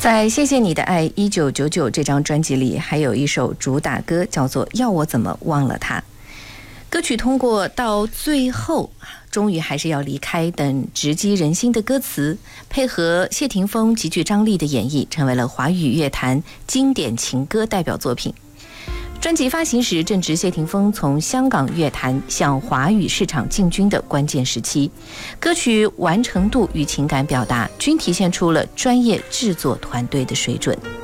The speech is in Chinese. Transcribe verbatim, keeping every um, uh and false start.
在《谢谢你的爱》一九九九这张专辑里，还有一首主打歌叫做《要我怎么忘了他》。歌曲通过到最后终于还是要离开等直击人心的歌词，配合谢霆锋极具张力的演绎，成为了华语乐坛经典情歌代表作品。专辑发行时正值谢霆锋从香港乐坛向华语市场进军的关键时期，歌曲完成度与情感表达均体现出了专业制作团队的水准。